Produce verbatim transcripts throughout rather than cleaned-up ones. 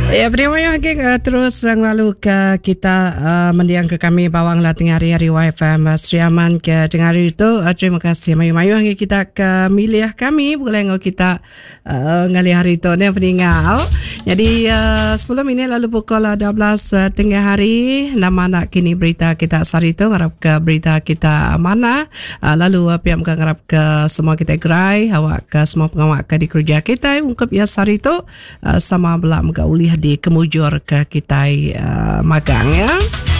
Ya, terima kasih uh, terus yang lalu ke kita uh, mendiang ke kami bawang latih hari-hari Y F M uh, Sri Aman ke dengar itu. Uh, terima kasih mayu-mayu yang kita ke milih kami boleh ngau kita uh, ngali hari itu ni peninggal. Jadi uh, sepuluh minit lalu pukul dua belas uh, tengah hari nama nak kini berita kita sehari itu ngarap ke berita kita mana uh, lalu uh, pihak ngarap ke semua kita gerai awak ke semua pengawak ke di kerja kita ungkap ya sehari itu uh, sama belak megauliah di kemujur ke kita uh, magang ya.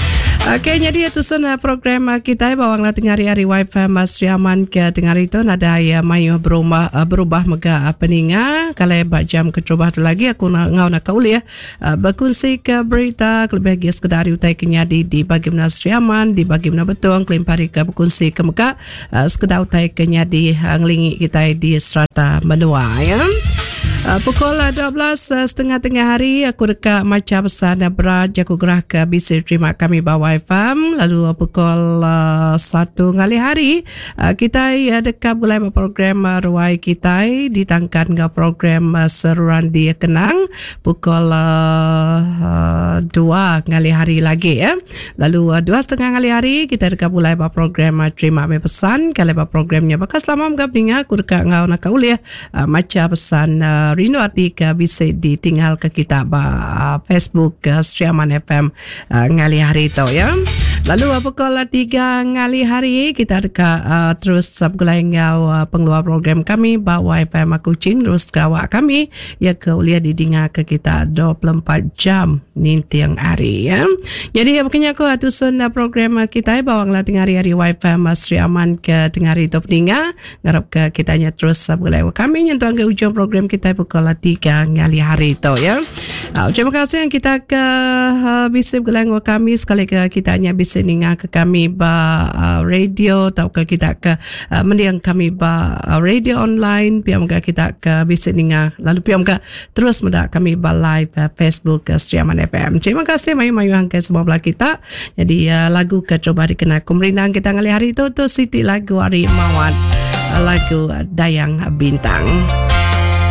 Okey, jadi itu sana program kita bawang latih hari-hari Y F M Sri Aman ke dengar itu nada ya mayu berubah berubah mega peninga kalau bak jam kecoba tu lagi aku nak ngau nak kauliah uh, berkongsi ke berita lebih lagi sekedar utai kenyadi di bagaimana Sri Aman di bagaimana betul kelimpari ke berkongsi ke mega uh, sekedar utai kenyadi nglingi kita di strata menua ya. Uh, pukul dua belas uh, setengah tengah hari aku dekat macam besar dan berat aku gerah ke bisa terima kami bawa Y F M lalu uh, pukul uh, satu ngali hari uh, kita uh, dekat mulai program uh, ruai kita ditangkan ke program uh, seruan di Kenang pukul uh, uh, dua ngali hari lagi ya lalu uh, dua setengah ngali hari kita dekat mulai program uh, terima me pesan kalau programnya bekas lama menggabungnya aku dekat ngau nak kauliah uh, macam pesan uh, Rino Atika bisa ditinggal ke kita ba Facebook uh, Sri Aman F M uh, ngali hari itu ya. Lalu uh, pukul tiga ngali hari kita dekat uh, terus sabgulai ngau uh, pengeluar program kami ba Y F M Kuching terus kawak kami ya ke ulia didinga ke kita dua puluh empat jam nintiang hari ya. Jadi makanya aku atusun uh, program uh, kita bawang latih hari-hari Y F M uh, Sri Aman ke dengar itu peninga ngarap ke kitanya terus sabgulai uh, kami nyentuh ke ujung program kita pukul tiga ngali hari itu ya. Uh, terima kasih yang kita ke uh, bisa bergelang kami sekali ke kita hanya bisa ninga ke kami ba uh, radio atau ke kita ke uh, mendiang kami ba uh, radio online pihak muka kita ke bisa ninga lalu pihak muka terus mendak kami ba live uh, Facebook uh, Sri Aman F M. Terima kasih mayu-mayu angka semua belah kita. Jadi uh, lagu ke coba dikenal kumerinang kita ngali hari itu tu Siti lagu Hari Mawat uh, lagu uh, Dayang Bintang.